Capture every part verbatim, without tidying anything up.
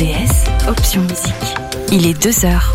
T S, option musique. Il est deux heures.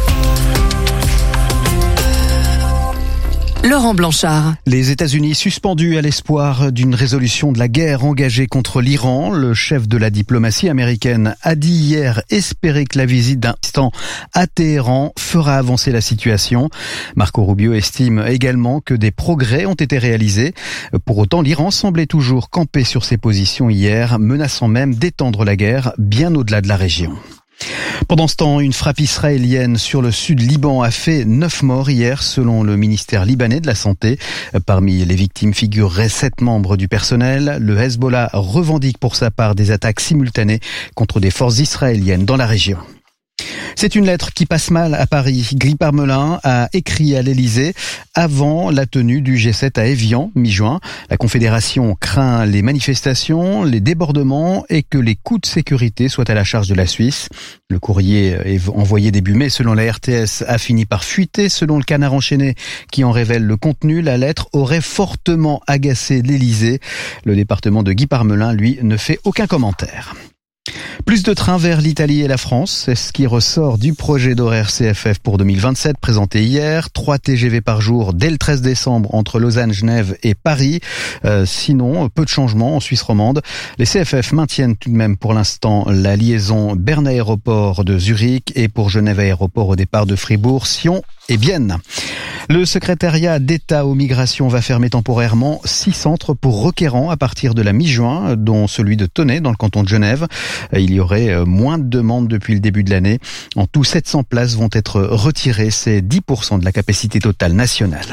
Laurent Blanchard. Les États-Unis suspendus à l'espoir d'une résolution de la guerre engagée contre l'Iran. Le chef de la diplomatie américaine a dit hier espérer que la visite d'un instant à Téhéran fera avancer la situation. Marco Rubio estime également que des progrès ont été réalisés. Pour autant, l'Iran semblait toujours camper sur ses positions hier, menaçant même d'étendre la guerre bien au-delà de la région. Pendant ce temps, une frappe israélienne sur le sud Liban a fait neuf morts hier, selon le ministère libanais de la Santé. Parmi les victimes figureraient sept membres du personnel. Le Hezbollah revendique pour sa part des attaques simultanées contre des forces israéliennes dans la région. C'est une lettre qui passe mal à Paris. Guy Parmelin a écrit à l'Élysée avant la tenue du G sept à Évian, mi-juin. La Confédération craint les manifestations, les débordements et que les coûts de sécurité soient à la charge de la Suisse. Le courrier envoyé début mai, selon la R T S, a fini par fuiter. Selon le Canard enchaîné qui en révèle le contenu, la lettre aurait fortement agacé l'Élysée. Le département de Guy Parmelin, lui, ne fait aucun commentaire. Plus de trains vers l'Italie et la France, c'est ce qui ressort du projet d'horaire C F F pour deux mille vingt-sept présenté hier. Trois T G V par jour dès le treize décembre entre Lausanne, Genève et Paris. Euh, sinon, peu de changements en Suisse romande. Les C F F maintiennent tout de même pour l'instant la liaison Berne Aéroport de Zurich et pour Genève Aéroport au départ de Fribourg, Sion et Bienne. Le secrétariat d'État aux migrations va fermer temporairement six centres pour requérants à partir de la mi-juin, dont celui de Tonnet dans le canton de Genève. Il y aurait moins de demandes depuis le début de l'année. En tout, sept cents places vont être retirées. C'est dix pour cent de la capacité totale nationale.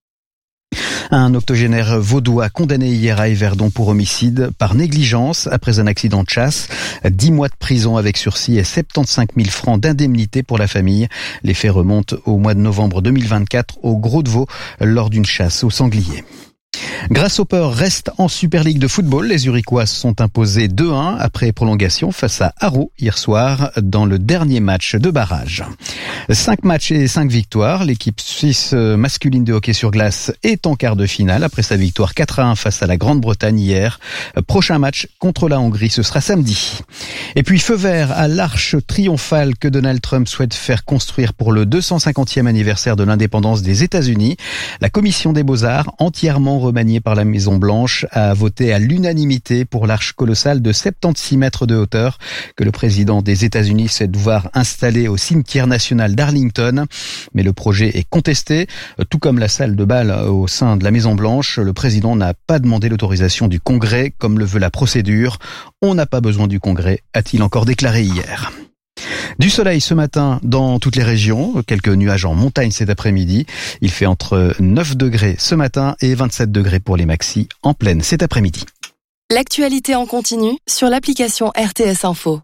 Un octogénaire vaudois condamné hier à Yverdon pour homicide par négligence après un accident de chasse. Dix mois de prison avec sursis et soixante-quinze mille francs d'indemnité pour la famille. Les faits remontent au mois de novembre deux mille vingt-quatre au Gros de Vaud lors d'une chasse au sanglier. Grasshopper reste en Super League de football. Les Zurichois se sont imposés deux un après prolongation face à Haro hier soir dans le dernier match de barrage. Cinq matchs et cinq victoires. L'équipe suisse masculine de hockey sur glace est en quart de finale après sa victoire quatre à un face à la Grande-Bretagne hier. Prochain match contre la Hongrie, ce sera samedi. Et puis feu vert à l'arche triomphale que Donald Trump souhaite faire construire pour le deux cent cinquantième anniversaire de l'indépendance des États-Unis. La commission des Beaux-Arts, entièrement remaniée par la Maison-Blanche, a voté à l'unanimité pour l'arche colossale de soixante-seize mètres de hauteur que le président des États-Unis souhaite voir installer au cimetière national d'Arlington. Mais le projet est contesté, tout comme la salle de bal au sein de la Maison-Blanche. Le président n'a pas demandé l'autorisation du Congrès, comme le veut la procédure. On n'a pas besoin du Congrès, a-t-il encore déclaré hier. Du soleil ce matin dans toutes les régions, quelques nuages en montagne cet après-midi. Il fait entre neuf degrés ce matin et vingt-sept degrés pour les maxis en plaine cet après-midi. L'actualité en continu sur l'application R T S Info.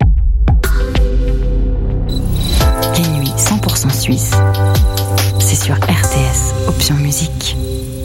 Les nuits cent pour cent suisses, c'est sur R T S, option musique.